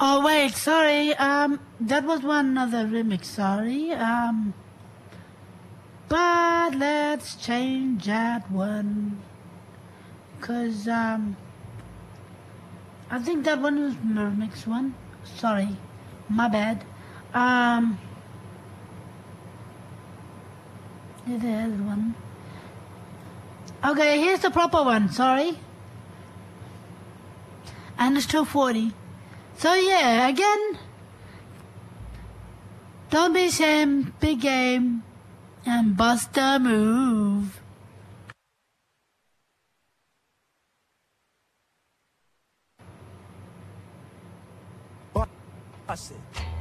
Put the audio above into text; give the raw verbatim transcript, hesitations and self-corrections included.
Oh wait, sorry. Um, that was one other remix. Sorry. Um, but let's change that one. Cause um, I think that one was the remix one. Sorry, my bad. Um, here's the other one. Okay, here's the proper one. Sorry. And it's two forty. So yeah, again, don't be ashamed, big game, and bust a move. Bust it.